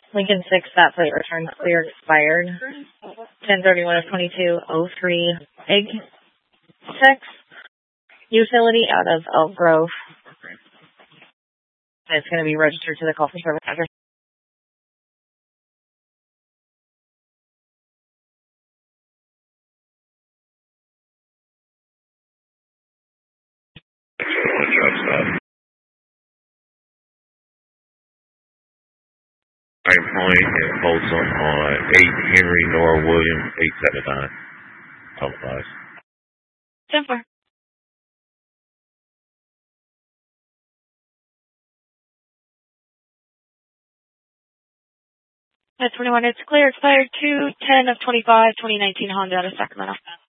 Lincoln 6, that plate return clear expired. 1031 of 2203 egg text. Utility out of Elk Grove. It's going to be registered to the call for service address. I am calling in Folsom on 8 Henry Nora Williams 879. Televised. 10-4. At 21, it's clear. Expired 2/10 of 25, 2019 Honda out of Sacramento.